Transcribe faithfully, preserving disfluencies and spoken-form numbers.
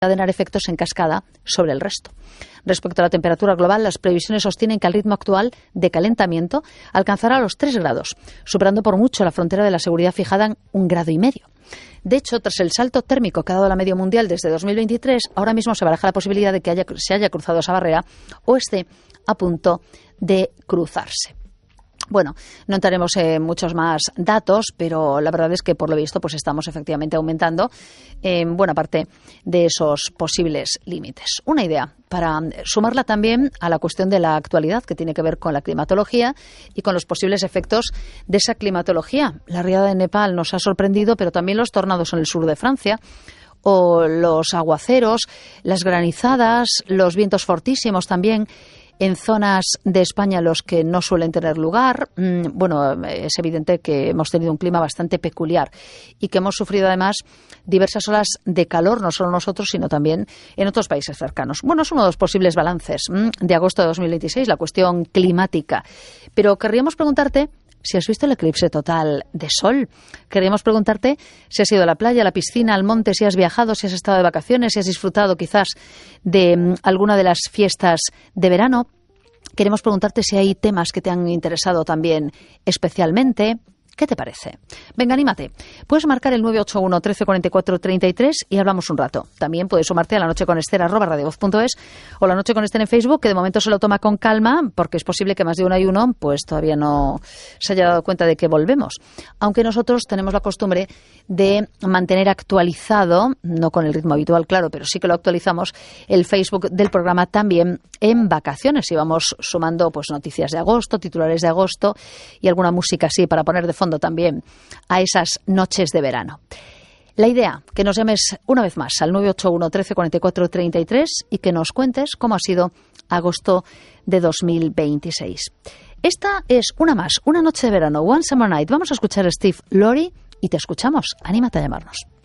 encadenar efectos en cascada sobre el resto. Respecto a la temperatura global, las previsiones sostienen que el ritmo actual de calentamiento alcanzará los tres grados, superando por mucho la frontera de la seguridad fijada en un grado y medio. De hecho, tras el salto térmico que ha dado la media mundial desde dos mil veintitrés, ahora mismo se baraja la posibilidad de que haya, se haya cruzado esa barrera o esté a punto de cruzarse. Bueno, no entraremos en muchos más datos, pero la verdad es que por lo visto pues estamos efectivamente aumentando en buena parte de esos posibles límites. Una idea para sumarla también a la cuestión de la actualidad que tiene que ver con la climatología y con los posibles efectos de esa climatología. La riada de Nepal nos ha sorprendido, pero también los tornados en el sur de Francia, o los aguaceros, las granizadas, los vientos fortísimos también en zonas de España los que no suelen tener lugar. Bueno, es evidente que hemos tenido un clima bastante peculiar y que hemos sufrido además diversas olas de calor, no solo nosotros, sino también en otros países cercanos. Bueno, es uno de los posibles balances de agosto de dos mil veintiséis, la cuestión climática. Pero querríamos preguntarte si has visto el eclipse total de sol. Queríamos preguntarte si has ido a la playa, a la piscina, al monte, si has viajado, si has estado de vacaciones, si has disfrutado quizás de um, alguna de las fiestas de verano. Queremos preguntarte si hay temas que te han interesado también especialmente. ¿Qué te parece? Venga, anímate. Puedes marcar el nueve ocho uno, trece, cuarenta y cuatro, treinta y tres y hablamos un rato. También puedes sumarte a La Noche con Esther, arroba radiovoz punto es, o La Noche con Esther en Facebook, que de momento se lo toma con calma, porque es posible que más de uno y uno pues todavía no se haya dado cuenta de que volvemos. Aunque nosotros tenemos la costumbre de mantener actualizado, no con el ritmo habitual, claro, pero sí que lo actualizamos, el Facebook del programa también en vacaciones. Y vamos sumando pues noticias de agosto, titulares de agosto y alguna música así para poner de fondo también a esas noches de verano. La idea, que nos llames una vez más al nueve ocho uno, trece, cuarenta y cuatro, treinta y tres y que nos cuentes cómo ha sido agosto de dos mil veintiséis. Esta es una más, una noche de verano, One Summer Night. Vamos a escuchar a Steve Lorry y te escuchamos. Anímate a llamarnos.